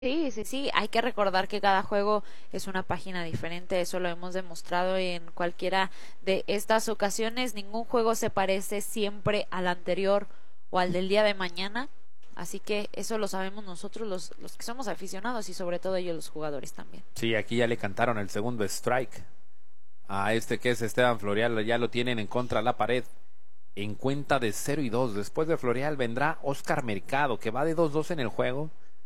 Sí, sí, sí, hay que recordar que cada juego es una página diferente, eso lo hemos demostrado en cualquiera de estas ocasiones, ningún juego se parece siempre al anterior o al del día de mañana, así que eso lo sabemos nosotros los que somos aficionados y sobre todo ellos los jugadores también. Sí, aquí ya le cantaron el segundo strike a este que es Esteban Florial, ya lo tienen en contra de la pared en cuenta de 0-2. Después de Florial vendrá Oscar Mercado, que va de 2-2 en el juego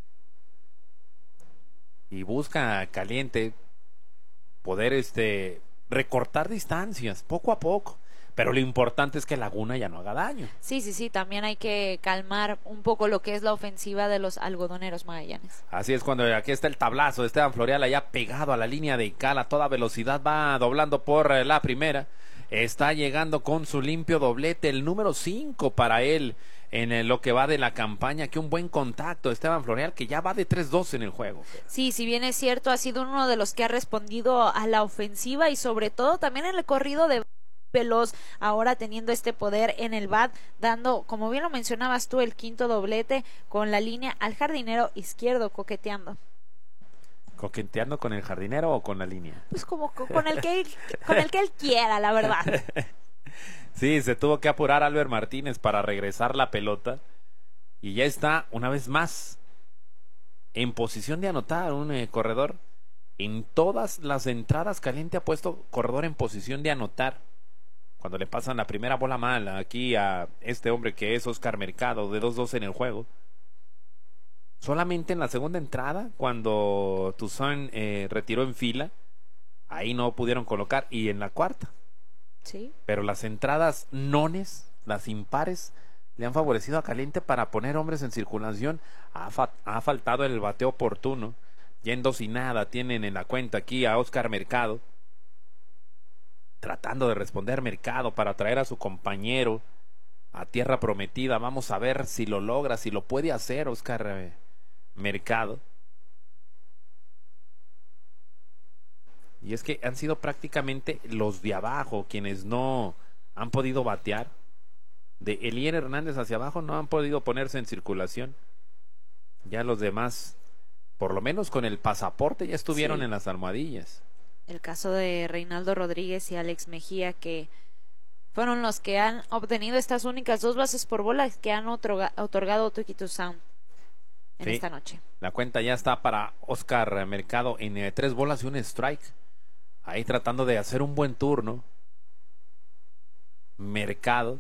y busca caliente poder recortar distancias poco a poco. Pero lo importante es que Laguna ya no haga daño. Sí, sí, sí, también hay que calmar un poco lo que es la ofensiva de los algodoneros magallanes. Así es, cuando aquí está el tablazo de Esteban Florial allá pegado a la línea de Cal a toda velocidad, va doblando por la primera. Está llegando con su limpio doblete, el número 5 para él en lo que va de la campaña. Que un buen contacto Esteban Florial, que ya va de 3-2 en el juego. Sí, si bien es cierto, ha sido uno de los que ha respondido a la ofensiva y sobre todo también en el corrido de veloz, ahora teniendo este poder en el bat, dando, como bien lo mencionabas tú, el quinto doblete con la línea al jardinero izquierdo, coqueteando. ¿Coqueteando con el jardinero o con la línea? Pues como con el que él quiera, la verdad. Sí, se tuvo que apurar Albert Martínez para regresar la pelota y ya está una vez más en posición de anotar un corredor. En todas las entradas caliente ha puesto corredor en posición de anotar. Cuando le pasan la primera bola mala aquí a este hombre que es Oscar Mercado, de 2-2 en el juego. Solamente en la segunda entrada, cuando Toussaint retiró en fila, ahí no pudieron colocar, y en la cuarta. Sí. Pero las entradas nones, las impares, le han favorecido a Caliente para poner hombres en circulación. Ha faltado el bateo oportuno. Ya en 2-0 tienen en la cuenta aquí a Oscar Mercado, tratando de responder Mercado para traer a su compañero a tierra prometida. Vamos a ver si lo logra, si lo puede hacer Oscar Mercado. Y es que han sido prácticamente los de abajo quienes no han podido batear. De Elier Hernández hacia abajo no han podido ponerse en circulación. Ya los demás, por lo menos con el pasaporte, ya estuvieron en las almohadillas. El caso de Reinaldo Rodríguez y Alex Mejía, que fueron los que han obtenido estas únicas 2 bases por bola que han otorgado Tuki Toussaint en esta noche. La cuenta ya está para Oscar Mercado en 3 bolas y un strike. Ahí tratando de hacer un buen turno. Mercado.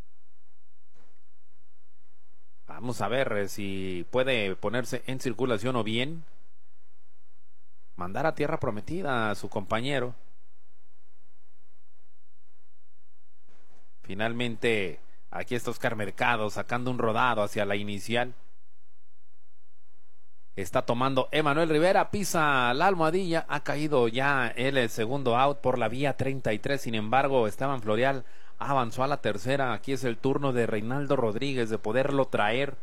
Vamos a ver si puede ponerse en circulación o bien mandar a tierra prometida a su compañero. Finalmente, aquí está Oscar Mercado sacando un rodado hacia la inicial. Está tomando Emanuel Rivera, pisa la almohadilla, ha caído ya el segundo out por la vía 33. Sin embargo, Esteban Florial avanzó a la tercera. Aquí es el turno de Reinaldo Rodríguez de poderlo traer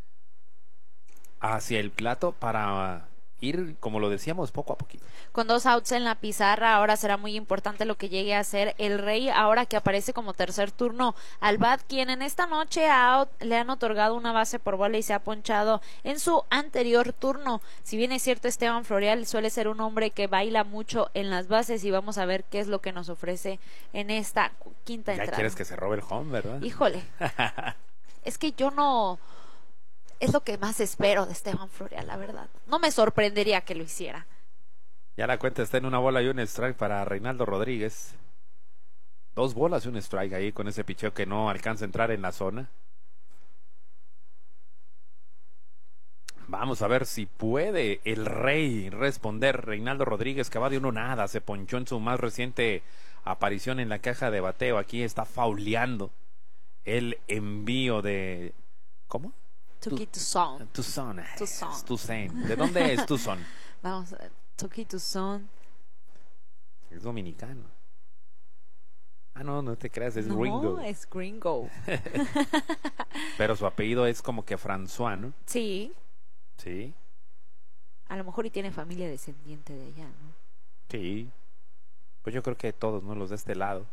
hacia el plato para ir, como lo decíamos, poco a poquito. Con 2 outs en la pizarra, ahora será muy importante lo que llegue a hacer el Rey, ahora que aparece como tercer turno al bat, quien en esta noche le han otorgado una base por bola y se ha ponchado en su anterior turno. Si bien es cierto, Esteban Florial suele ser un hombre que baila mucho en las bases, y vamos a ver qué es lo que nos ofrece en esta quinta entrada. Ya quieres que se robe el home, ¿verdad? Híjole, es que yo no... Es lo que más espero de Esteban Florial, la verdad. No me sorprendería que lo hiciera. Ya la cuenta está en 1 bola y un strike para Reinaldo Rodríguez. 2 bolas y un strike ahí con ese picheo que no alcanza a entrar en la zona. Vamos a ver si puede el Rey responder. Reinaldo Rodríguez, que va de 1-0, se ponchó en su más reciente aparición en la caja de bateo. Aquí está fauleando el envío de... ¿Cómo? Tuki Toussaint. Toussaint. ¿De dónde es Toussaint? Vamos a ver. Tuki Toussaint. Es dominicano. Ah, no te creas, es no, gringo. Es gringo. Pero su apellido es como que François, ¿no? Sí. Sí. A lo mejor y tiene familia descendiente de allá, ¿no? Sí. Pues yo creo que todos, ¿no? Los de este lado.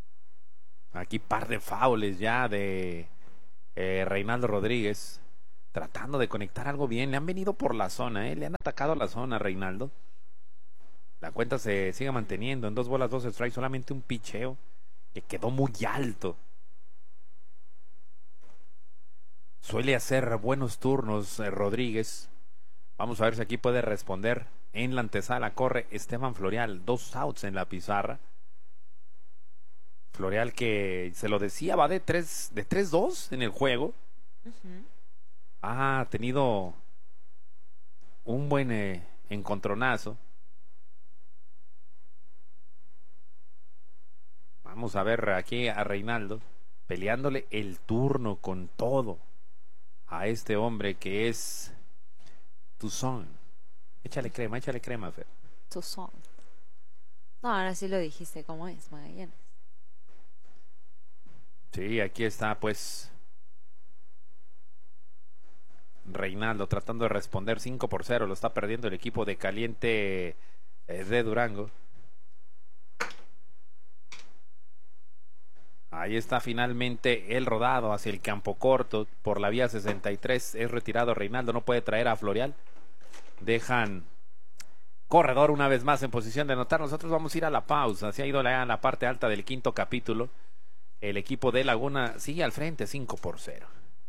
Aquí par de faules ya de Reinaldo Rodríguez. tratando de conectar algo bien. Le han venido por la zona, le han atacado la zona, Reinaldo. La cuenta se sigue manteniendo en 2 bolas, 2 strikes, solamente un picheo que quedó muy alto. Suele hacer buenos turnos Rodríguez. Vamos a ver si aquí puede responder. En la antesala corre Esteban Florial, 2 outs en la pizarra. Florial, que se lo decía, va de 3-2 en el juego. Ha tenido un buen encontronazo. Vamos a ver aquí a Reinaldo peleándole el turno con todo a este hombre que es Tucson. Échale crema, Fer. Tucson. No, ahora sí lo dijiste como es, Magallanes. Sí, aquí está pues Reinaldo tratando de responder. 5-0, lo está perdiendo el equipo de Caliente de Durango. Ahí está finalmente el rodado hacia el campo corto por la vía 63. Es retirado Reinaldo, no puede traer a Florial. Dejan corredor una vez más en posición de anotar. Nosotros vamos a ir a la pausa. Se ha ido a la parte alta del 5º capítulo. El equipo de Laguna sigue al frente 5-0.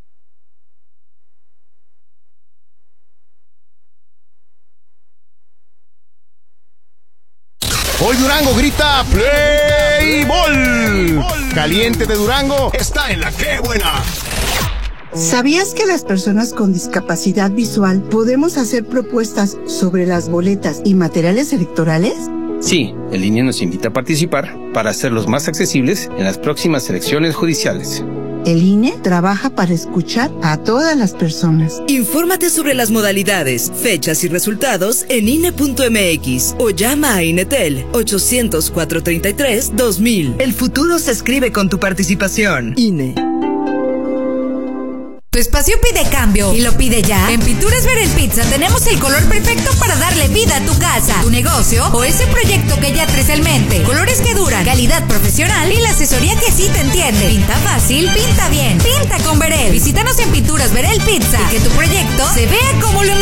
Hoy Durango grita Play Ball. Caliente de Durango está en la que buena. ¿Sabías que las personas con discapacidad visual podemos hacer propuestas sobre las boletas y materiales electorales? Sí, el INE nos invita a participar para hacerlos más accesibles en las próximas elecciones judiciales. El INE trabaja para escuchar a todas las personas. Infórmate sobre las modalidades, fechas y resultados en INE.mx o llama a INETEL 800-433-2000. El futuro se escribe con tu participación. INE. Tu espacio pide cambio y lo pide ya. En Pinturas Verel Pizza tenemos el color perfecto para darle vida a tu casa, tu negocio o ese proyecto que ya traes en mente. Colores que duran, calidad profesional y la asesoría que sí te entiende. Pinta fácil, pinta bien, pinta con Verel. Visítanos en Pinturas Verel Pizza y que tu proyecto se vea como lo